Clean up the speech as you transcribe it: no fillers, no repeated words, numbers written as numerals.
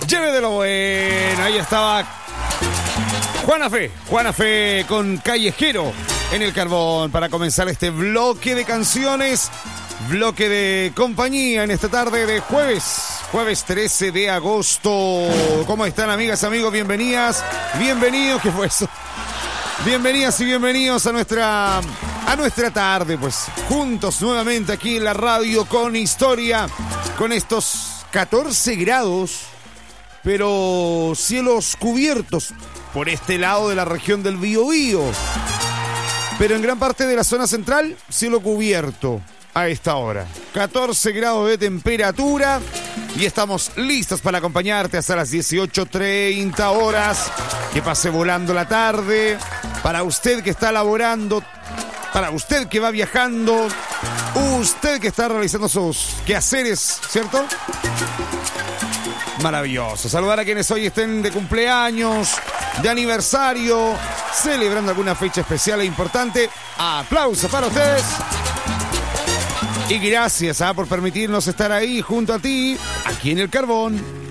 Lleve de lo bueno. Ahí estaba Juana Fe con Callejero en el Carbón para comenzar este bloque de canciones, bloque de compañía en esta tarde de jueves 13 de agosto. ¿Cómo están, amigas, amigos? Bienvenidas, bienvenidos. ¿Qué fue eso? Bienvenidas y bienvenidos a nuestra tarde, pues juntos nuevamente aquí en la radio con historia, con estos 14 grados, pero cielos cubiertos por este lado de la región del Biobío. Pero en gran parte de la zona central, cielo cubierto a esta hora. 14 grados de temperatura y estamos listos para acompañarte hasta las 18:30 horas. Que pase volando la tarde. Para usted que está laborando, para usted que va viajando, usted que está realizando sus quehaceres, ¿cierto? Maravilloso. Saludar a quienes hoy estén de cumpleaños, de aniversario, celebrando alguna fecha especial e importante. Aplausos para ustedes. Y gracias por permitirnos estar ahí junto a ti, aquí en el Carbón.